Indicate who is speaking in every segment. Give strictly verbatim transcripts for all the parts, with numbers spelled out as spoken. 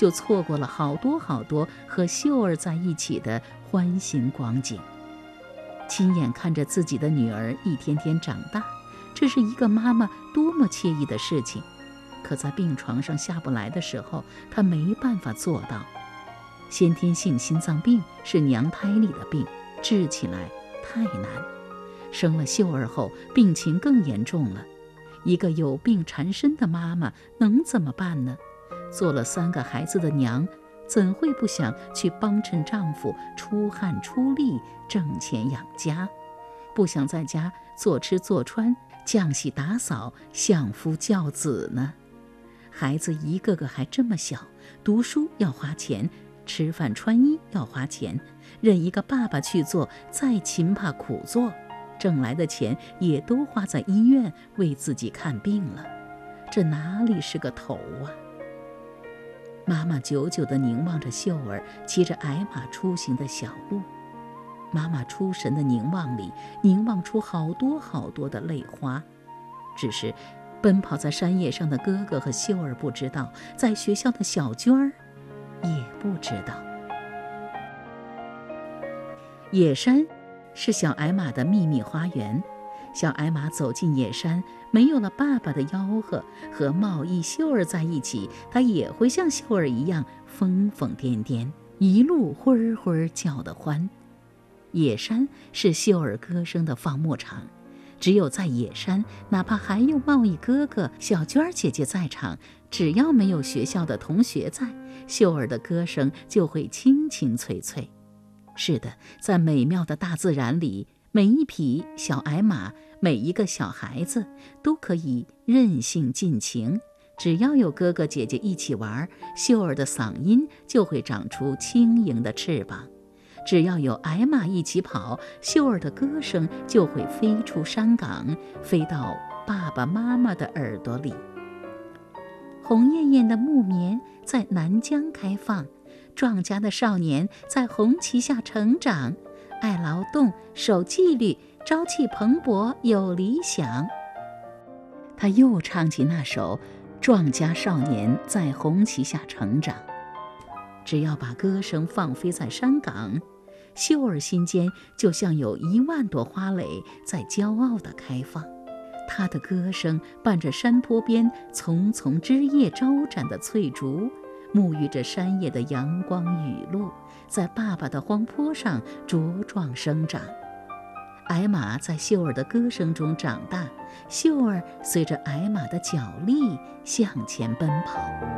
Speaker 1: 就错过了好多好多和秀儿在一起的欢欣光景。亲眼看着自己的女儿一天天长大，这是一个妈妈多么惬意的事情。可在病床上下不来的时候，她没办法做到。先天性心脏病是娘胎里的病，治起来太难。生了秀儿后，病情更严重了。一个有病缠身的妈妈能怎么办呢？做了三个孩子的娘，怎会不想去帮衬丈夫出汗出力挣钱养家，不想在家做吃做穿浆洗打扫相夫教子呢？孩子一个个还这么小，读书要花钱，吃饭穿衣要花钱，任一个爸爸去做再勤怕苦做，挣来的钱也都花在医院为自己看病了，这哪里是个头啊？妈妈久久地凝望着秀儿骑着矮马出行的小路，妈妈出神的凝望里凝望出好多好多的泪花。只是奔跑在山野上的哥哥和秀儿不知道，在学校的小娟儿也不知道。野山是小矮马的秘密花园，小矮马走进野山，没有了爸爸的吆喝，和茂毅秀儿在一起，他也会像秀儿一样疯疯癫癫，一路灰儿灰儿叫得欢。野山是秀儿歌声的放牧场，只有在野山，哪怕还有茂毅哥哥、小娟儿姐姐在场，只要没有学校的同学在，秀儿的歌声就会清清脆脆。是的，在美妙的大自然里，每一匹小矮马，每一个小孩子都可以任性尽情，只要有哥哥姐姐一起玩，秀儿的嗓音就会长出轻盈的翅膀；只要有矮马一起跑，秀儿的歌声就会飞出山岗，飞到爸爸妈妈的耳朵里。红艳艳的木棉在南疆开放，壮家的少年在红旗下成长，爱劳动，守纪律，朝气蓬勃，有理想。他又唱起那首《壮家少年在红旗下成长》。只要把歌声放飞在山岗，秀儿心间就像有一万朵花蕾在骄傲地开放。她的歌声伴着山坡边丛丛枝叶招展的翠竹，沐浴着山野的阳光雨露，在爸爸的荒坡上茁壮生长。矮马在秀儿的歌声中长大，秀儿随着矮马的脚力向前奔跑。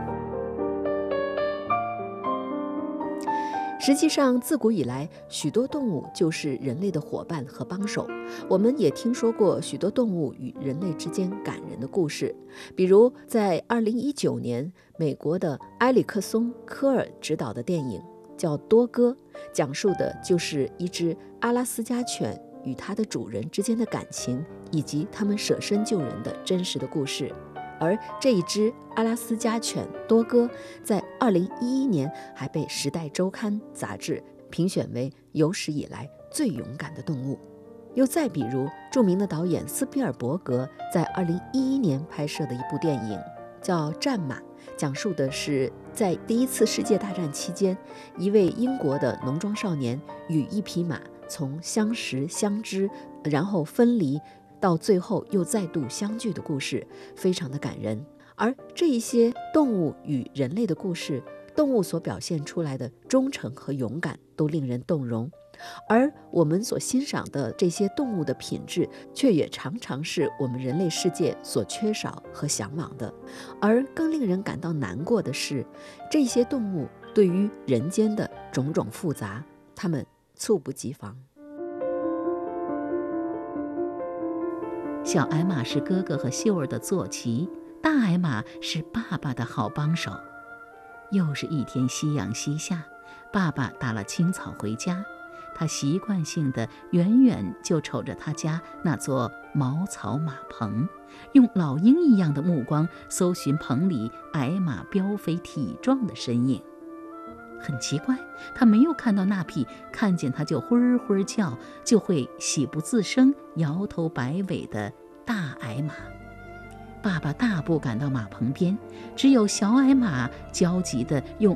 Speaker 2: 实际上，自古以来，许多动物就是人类的伙伴和帮手。我们也听说过许多动物与人类之间感人的故事，比如在二零一九年，美国的埃里克松·科尔执导的电影叫《多哥》，讲述的就是一只阿拉斯加犬与它的主人之间的感情，以及他们舍身救人的真实的故事。而这一只阿拉斯加犬多哥在二零一一年还被《时代周刊》杂志评选为有史以来最勇敢的动物。又再比如，著名的导演斯皮尔伯格在二零一一年拍摄的一部电影叫《战马》，讲述的是在第一次世界大战期间，一位英国的农庄少年与一匹马从相识相知，然后分离，到最后又再度相聚的故事，非常的感人。而这一些动物与人类的故事，动物所表现出来的忠诚和勇敢都令人动容，而我们所欣赏的这些动物的品质，却也常常是我们人类世界所缺少和向往的。而更令人感到难过的是，这些动物对于人间的种种复杂，它们猝不及防。
Speaker 1: 小矮马是哥哥和秀儿的坐骑，大矮马是爸爸的好帮手。又是一天夕阳西下，爸爸打了青草回家，他习惯性的远远就瞅着他家那座茅草马棚，用老鹰一样的目光搜寻棚里矮马膘肥体壮的身影。很奇怪，他没有看到那匹看见他就灰儿灰儿叫，就会喜不自胜摇头摆尾的大矮马。爸爸大步赶到马棚边，只有小矮马焦急地用